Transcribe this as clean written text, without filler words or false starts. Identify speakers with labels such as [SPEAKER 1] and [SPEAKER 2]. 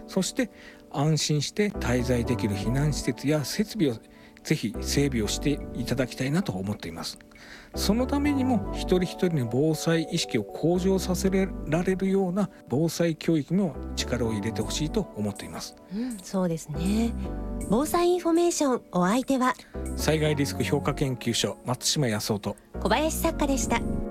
[SPEAKER 1] そして安心して滞在できる避難施設や設備をぜひ整備をしていただきたいなと思っています。そのためにも一人一人の防災意識を向上させられるような防災教育にも力を入れてほしいと思っています。
[SPEAKER 2] そうですね。防災インフォメーション、お相手は
[SPEAKER 1] 災害リスク評価研究所松島康夫と
[SPEAKER 2] 小林作家でした。